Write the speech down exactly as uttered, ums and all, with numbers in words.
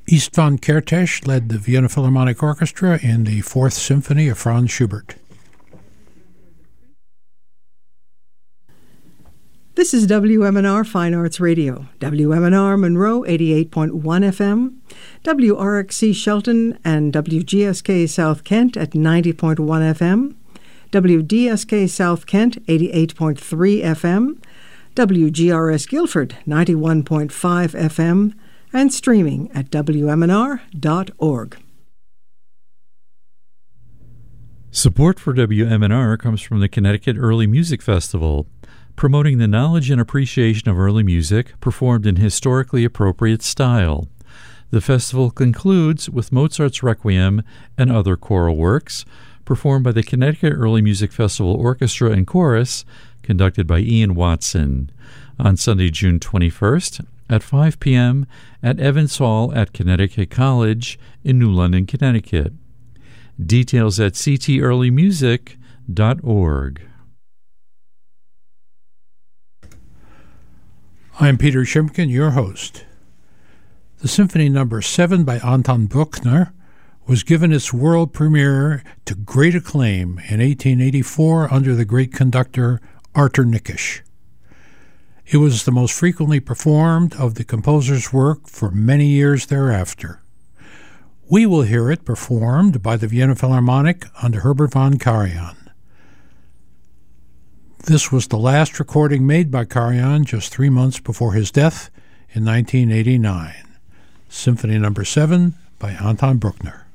Istvan Kertész led the Vienna Philharmonic Orchestra in the Fourth Symphony of Franz Schubert. This is W M N R Fine Arts Radio, W M N R Monroe eighty-eight point one F M, W R X C Shelton and W G S K South Kent at ninety point one F M, W D S K South Kent eighty-eight point three F M, W G R S Guilford ninety-one point five F M, and streaming at W M N R dot org. Support for W M N R comes from the Connecticut Early Music Festival, promoting the knowledge and appreciation of early music performed in historically appropriate style. The festival concludes with Mozart's Requiem and other choral works, performed by the Connecticut Early Music Festival Orchestra and Chorus, conducted by Ian Watson, on Sunday, June twenty-first at five p.m. at Evans Hall at Connecticut College in New London, Connecticut. Details at c t early music dot org. I'm Peter Shimkin, your host. The Symphony Number seven by Anton Bruckner was given its world premiere to great acclaim in eighteen eighty-four under the great conductor Artur Nikisch. It was the most frequently performed of the composer's work for many years thereafter. We will hear it performed by the Vienna Philharmonic under Herbert von Karajan. This was the last recording made by Karajan just three months before his death in nineteen eighty-nine. Symphony Number seven by Anton Bruckner.